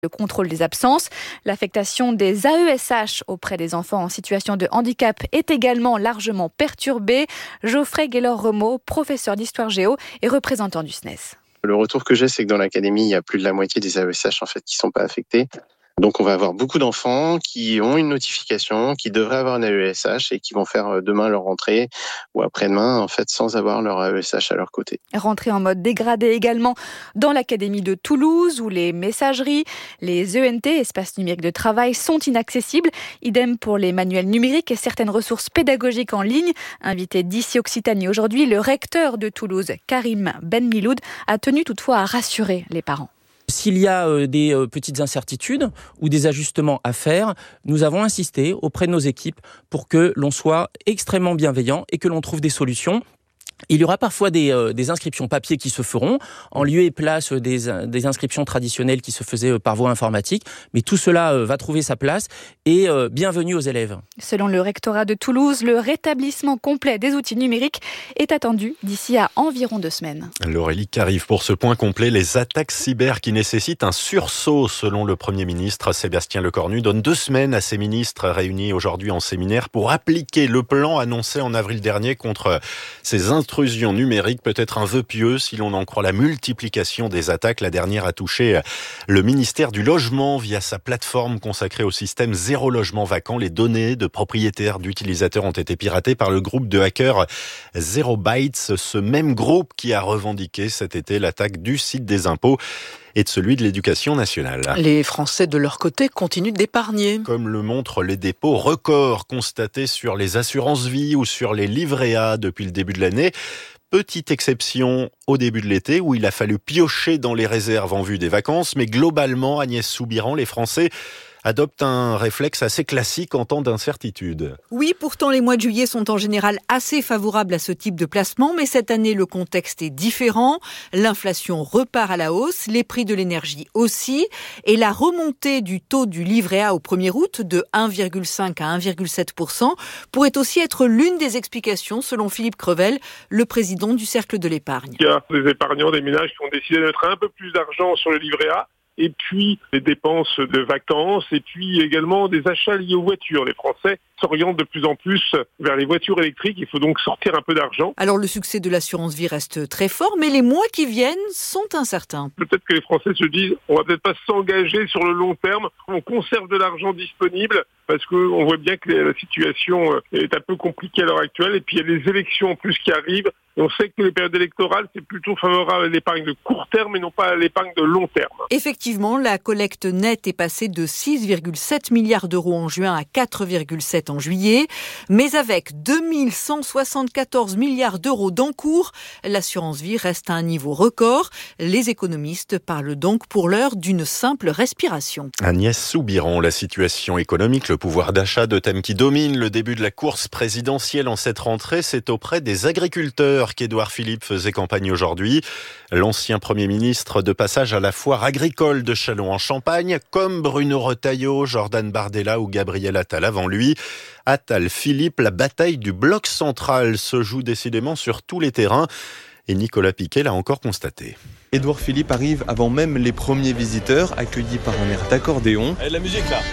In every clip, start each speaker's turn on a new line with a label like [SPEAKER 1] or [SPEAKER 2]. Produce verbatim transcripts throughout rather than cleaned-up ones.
[SPEAKER 1] le contrôle des absences. L'affectation des A E S H auprès des enfants en situation de handicap est également largement perturbée. Geoffrey Gaylor-Remeau, professeur d'histoire géo et représentant du S N E S.
[SPEAKER 2] Le retour que j'ai, c'est que dans l'académie, il y a plus de la moitié des A E S H en fait, qui ne sont pas affectés. Donc on va avoir beaucoup d'enfants qui ont une notification, qui devraient avoir un A E S H et qui vont faire demain leur rentrée ou après-demain en fait sans avoir leur A E S H à leur côté.
[SPEAKER 1] Rentrée en mode dégradé également dans l'académie de Toulouse où les messageries, les E N T, espaces numériques de travail, sont inaccessibles. Idem pour les manuels numériques et certaines ressources pédagogiques en ligne. Invité d'ici Occitanie aujourd'hui, le recteur de Toulouse, Karim Benmiloud, a tenu toutefois à rassurer les parents.
[SPEAKER 3] S'il y a euh, des euh, petites incertitudes ou des ajustements à faire, nous avons insisté auprès de nos équipes pour que l'on soit extrêmement bienveillant et que l'on trouve des solutions. Il y aura parfois des, euh, des inscriptions papier qui se feront, en lieu et place des, des inscriptions traditionnelles qui se faisaient par voie informatique. Mais tout cela euh, va trouver sa place et euh, bienvenue aux élèves.
[SPEAKER 1] Selon le rectorat de Toulouse, le rétablissement complet des outils numériques est attendu d'ici à environ deux semaines.
[SPEAKER 4] Laurélie arrive pour ce point complet. Les attaques cyber qui nécessitent un sursaut, selon le Premier ministre Sébastien Lecornu, donne deux semaines à ses ministres réunis aujourd'hui en séminaire pour appliquer le plan annoncé en avril dernier contre ces intrusions numérique, peut-être un vœu pieux si l'on en croit la multiplication des attaques. La dernière a touché le ministère du Logement via sa plateforme consacrée au système zéro logement vacant. Les données de propriétaires, d'utilisateurs ont été piratées par le groupe de hackers Zero Bytes, ce même groupe qui a revendiqué cet été l'attaque du site des impôts et de celui de l'éducation nationale.
[SPEAKER 5] Les Français, de leur côté, continuent d'épargner.
[SPEAKER 4] Comme le montrent les dépôts records constatés sur les assurances-vie ou sur les livrets A depuis le début de l'année. Petite exception au début de l'été où il a fallu piocher dans les réserves en vue des vacances. Mais globalement, Agnès Soubiran, les Français adopte un réflexe assez classique en temps d'incertitude.
[SPEAKER 5] Oui, pourtant les mois de juillet sont en général assez favorables à ce type de placement, mais cette année le contexte est différent. L'inflation repart à la hausse, les prix de l'énergie aussi, et la remontée du taux du livret A au premier août de un virgule cinq à un virgule sept pour cent pourrait aussi être l'une des explications, selon Philippe Crevel, le président du Cercle de l'épargne.
[SPEAKER 6] Il y a des épargnants, des ménages qui ont décidé de mettre un peu plus d'argent sur le livret A. Et puis les dépenses de vacances, et puis également des achats liés aux voitures. Les Français s'orientent de plus en plus vers les voitures électriques, il faut donc sortir un peu d'argent.
[SPEAKER 5] Alors le succès de l'assurance vie reste très fort, mais les mois qui viennent sont incertains.
[SPEAKER 6] Peut-être que les Français se disent, on va peut-être pas s'engager sur le long terme, on conserve de l'argent disponible, parce qu'on voit bien que la situation est un peu compliquée à l'heure actuelle, et puis il y a les élections en plus qui arrivent, et on sait que les périodes électorales, c'est plutôt favorable à l'épargne de court terme et non pas à l'épargne de long terme.
[SPEAKER 5] Effectivement, la collecte nette est passée de six virgule sept milliards d'euros en juin à quatre virgule sept en juillet. Mais avec deux mille cent soixante-quatorze milliards d'euros d'encours, l'assurance vie reste à un niveau record. Les économistes parlent donc pour l'heure d'une simple respiration.
[SPEAKER 4] Agnès Soubiran, la situation économique, le pouvoir d'achat, deux thèmes qui dominent le début de la course présidentielle en cette rentrée. C'est auprès des agriculteurs qu'Édouard Philippe faisait campagne aujourd'hui. L'ancien Premier ministre de passage à la foire agricole de Châlons en Champagne, comme Bruno Retailleau, Jordan Bardella ou Gabriel Attal avant lui. Attal, Philippe, la bataille du bloc central se joue décidément sur tous les terrains. Et Nicolas Piquet l'a encore constaté.
[SPEAKER 7] Édouard Philippe arrive avant même les premiers visiteurs, accueillis par un air d'accordéon.
[SPEAKER 8] Et la musique là.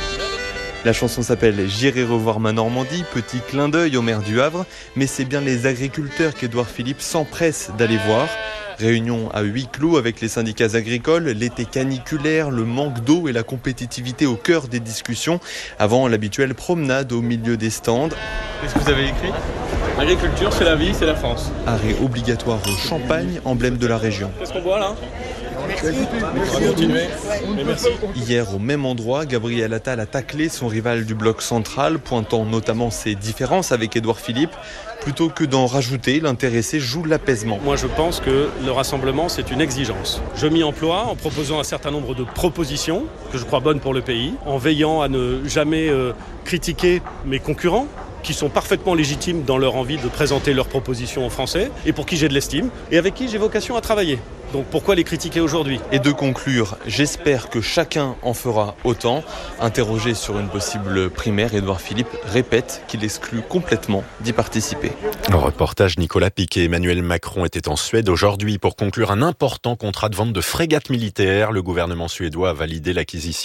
[SPEAKER 7] La chanson s'appelle « J'irai revoir ma Normandie », petit clin d'œil au maire du Havre, mais c'est bien les agriculteurs qu'Édouard Philippe s'empresse d'aller voir. Réunion à huis clos avec les syndicats agricoles, l'été caniculaire, le manque d'eau et la compétitivité au cœur des discussions, avant l'habituelle promenade au milieu des stands.
[SPEAKER 8] Qu'est-ce que vous avez écrit ? L'agriculture, c'est la vie, c'est la France.
[SPEAKER 7] Arrêt obligatoire au champagne, emblème de la région.
[SPEAKER 8] Qu'est-ce qu'on boit là ? Merci. On va continuer. Mais merci.
[SPEAKER 7] Hier, au même endroit, Gabriel Attal a taclé son rival du bloc central, pointant notamment ses différences avec Édouard Philippe. Plutôt que d'en rajouter, l'intéressé joue l'apaisement.
[SPEAKER 9] Moi, je pense que le rassemblement, c'est une exigence. Je m'y emploie en proposant un certain nombre de propositions que je crois bonnes pour le pays, en veillant à ne jamais euh, critiquer mes concurrents, qui sont parfaitement légitimes dans leur envie de présenter leurs propositions aux Français, et pour qui j'ai de l'estime, et avec qui j'ai vocation à travailler. Donc pourquoi les critiquer aujourd'hui ?
[SPEAKER 7] Et de conclure, j'espère que chacun en fera autant. Interrogé sur une possible primaire, Édouard Philippe répète qu'il exclut complètement d'y participer.
[SPEAKER 4] Au reportage, Nicolas Piquet. Emmanuel Macron était en Suède aujourd'hui pour conclure un important contrat de vente de frégates militaires. Le gouvernement suédois a validé l'acquisition